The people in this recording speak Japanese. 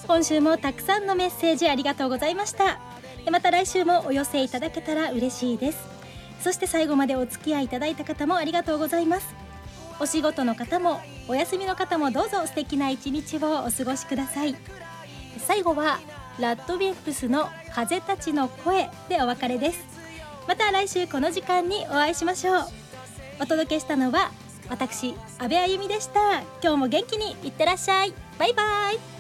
今週もたくさんのメッセージありがとうございました。また来週もお寄せいただけたら嬉しいです。そして最後までお付き合いいただいた方もありがとうございます。お仕事の方もお休みの方もどうぞ素敵な一日をお過ごしください。最後はラッドウィンプスの風たちの声でお別れです。また来週この時間にお会いしましょう。お届けしたのは私、安部あゆみでした。今日も元気にいってらっしゃい。バイバイ。